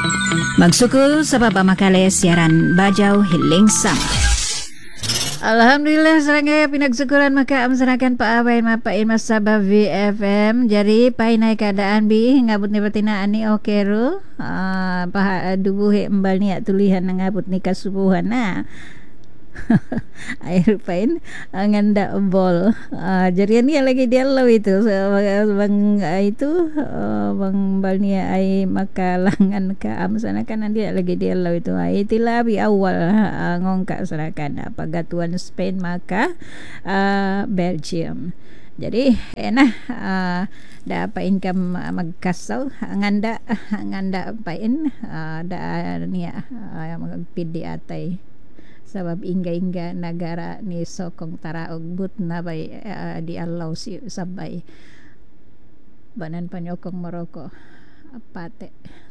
Magsuko sa papamakali siaran Bajau Hiling Sama. Alhamdulillah serangga pinagsyukuran maka amsanakan paaway mapain masaba VFM. Jadi pahinay keadaan bi ngabut ni batinaan ni okero. Paha dubuhe embal ni tulihan ngabut ni kasubuhan na. Air pain nganda bol. Jadi ni lagi dia law itu bang itu bang balnia ay makalangan ka amsanakan dia lagi dia law itu ay tilabi awal ngongka serakan pagatuan Spain maka Belgium. Jadi enak da pain kam magkasaw nganda pain da niya magpidi atay sabab ingga negara ni sokong taraog but na bay di allow si sabay banan panyokong Morocco apate